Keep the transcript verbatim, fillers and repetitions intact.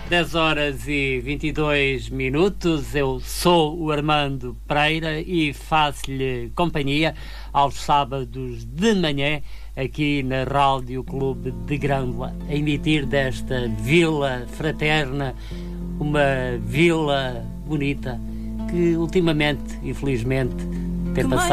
dez horas e vinte e dois minutos, eu sou o Armando Pereira e faço-lhe companhia aos sábados de manhã aqui na Rádio Clube de Grândola, a emitir desta vila fraterna, uma vila bonita que ultimamente, infelizmente, tem passado